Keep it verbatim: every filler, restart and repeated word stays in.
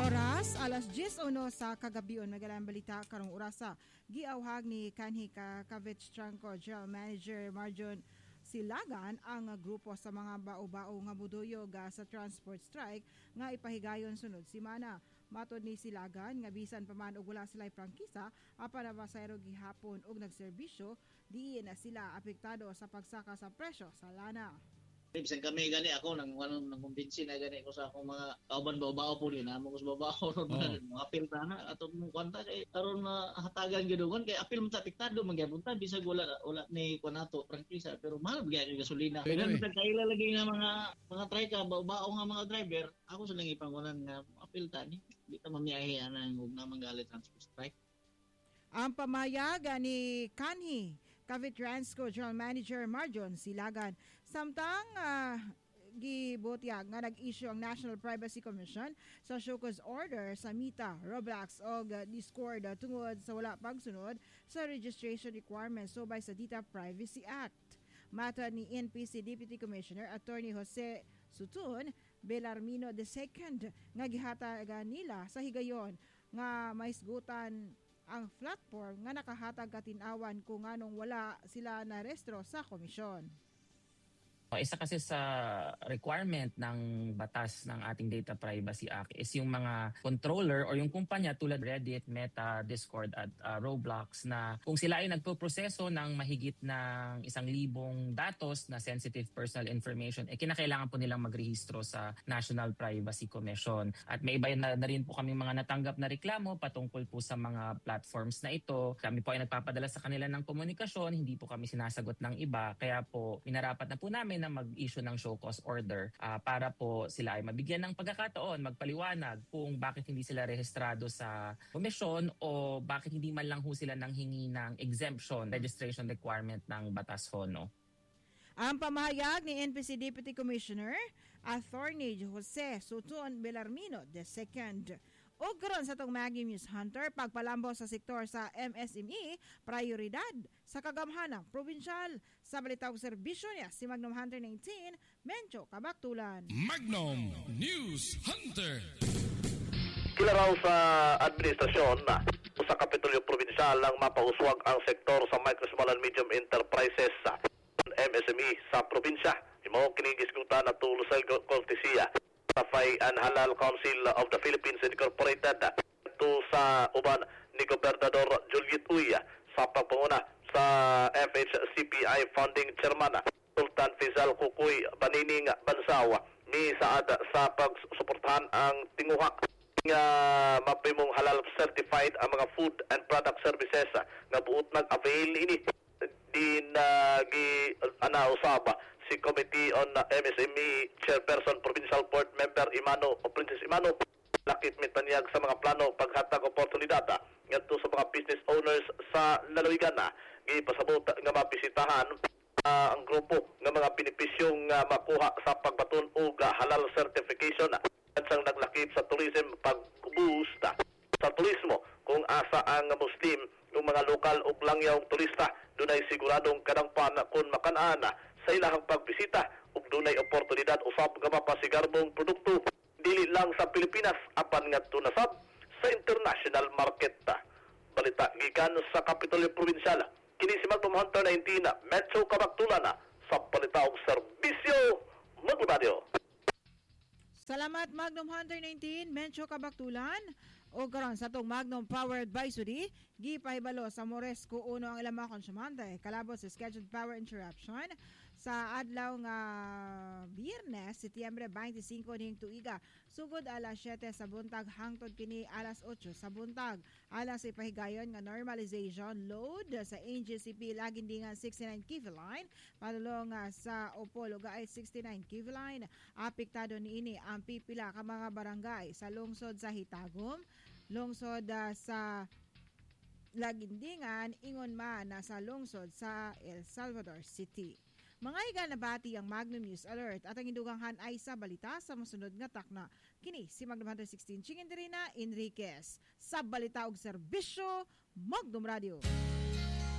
oras, alas diyes uno sa kagabion, magalang balita karong orasa. Giawhag ni kanhi ka Kavich Tranco General Manager Marjon Silagan ang grupo sa mga bao-bao nga buduyog sa transport strike nga ipahigayon sunod simana. Matod ni Silagan nga bisan pa man og wala sila'y prangkisa, apan na pasayro gihapon og nagserbisyo, diin na sila apektado sa pagsaka sa presyo sa lana. Bisan kami gani ako nang walang nang kumbinsi na gani ko sa akong mga kauban babao po rin amo ko sa babao ron oh. Mga apil na ato mong kwanta kay aron mahatagan gidugon kay apil man sa apektado magyabunta bisag wala wala ni kunato prangkisa pero mahal gyud gasolina. Kaya bisag kaila lagi nga mga mga trika babao nga mga driver ako sa lang ipangunan nga apil ta ni di ta mamiyahe ana ug na manggali transport strike. Ang pamayag ni Kanhi Kavit Transco General Manager Marjon Silagan. Samtang uh, gibutyag nga nag-issue ang National Privacy Commission sa Showcause Order sa Meta, Roblox o uh, Discord uh, tungod sa wala pagsunod sa registration requirements subay sa Data Privacy Act. Mata ni N P C Deputy Commissioner Attorney Jose Sutun Belarmino the second nga gihatagan nila sa higayon nga maisgutan ang platform nga nakahatag katinawan kung anong wala sila na restro sa komisyon. Isa kasi sa requirement ng batas ng ating Data Privacy Act is yung mga controller or yung kumpanya tulad Reddit, Meta, Discord at uh, Roblox na kung sila ay nagpoproseso ng mahigit ng isang libong datos na sensitive personal information, eh kinakailangan po nilang magrehistro sa National Privacy Commission. At may iba na, na rin po kami mga natanggap na reklamo patungkol po sa mga platforms na ito. Kami po ay nagpapadala sa kanila ng komunikasyon, hindi po kami sinasagot ng iba. Kaya po minarapat na po namin na mag-issue ng show cause order uh, para po sila ay mabigyan ng pagkakataon, magpaliwanag kung bakit hindi sila rehistrado sa komisyon o bakit hindi man lang ho sila nang hingi ng exemption registration requirement ng batas ho, no? Ang pamahayag ni N P C Deputy Commissioner Attorney Jose Sutun Belarmino the second. O karon sa tong Magnum News Hunter, pagpalambo sa sektor sa M S M E, prioridad sa kagamhanang probinsyal. Sa balitaw serbisyo niya, si Magnum Hunter nineteen, Mencho Kabaktulan. Magnum News Hunter. Kilaraw sa administrasyon na sa Kapitolyo Probinsyal ang mapauswag ang sektor sa micro, small and medium enterprises sa M S M E sa probinsya. Imo kinigiskutan na tulo sa kortesiya sa Fay and Halal Council of the Philippines Incorporated to sa uban ni Gobernador Juliet Uy sa pagpanguna sa F H C P I Founding Chairman Sultan Fizal Kukuy Banining Bansaw ni saad sa pagsuportahan ang tinguha nga mapimong halal certified ang mga food and product services nga buot nag-avail ini din uh, gi ana usaba si Committee on M S M E Chairperson Provincial Board Member Imano o Princess Imano lakit mitanyag sa mga plano paghatag oportunidad ngadto sa mga business owners sa lalawigan na gipasabot nga mabisitahan uh, ang grupo nga mga benepisyong uh, makuha sa pagbaton og halal certification at sang naglakip sa tourism pag-boost sa turismo kung asa ang Muslim yung mga lokal o langyawng turista dunay siguradong kadangpan kung makan-ana sa ilahang pagbisita ug dunay oportunidad usab nga mapasigarbong produkto dili lang sa Pilipinas apan ngadto na sab sa international market. Balita gikan sa Kapitolyo Probinsyal kini si Magnum Hunter nineteen Metro Kabaktulan sa balita ug serbisyo Magnum Radio. Salamat Magnum Hunter nineteen Mencho Kabaktulan. O karon sa tong Magnum Power Advisory, gipahibalo sa Moresco uno ang ilang mga konsumante kalabot sa scheduled power interruption sa adlaw nga Biyernes, Setyembre twenty-five ning tuiga. Sugod alas siyete sa buntag hangtod kini alas otso sa buntag. Alang sa ipahigayon nga normalization load sa N G C P Lagindingan sixty-nine K V line, padulong sa Opol ug ay sixty-nine K V line. Apektado niini ang pipila ka mga barangay sa lungsod sa Hitagom, lungsod uh, sa Lagindingan, ingon man na sa lungsod sa El Salvador City. Mga higa na bati ang Magnum News Alert at ang induganghan ay sa balita sa masunod nga takna. Kini si Magnum Hunter sixteen Chingenderina Enriquez sa balita og serbisyo Magnum Radio.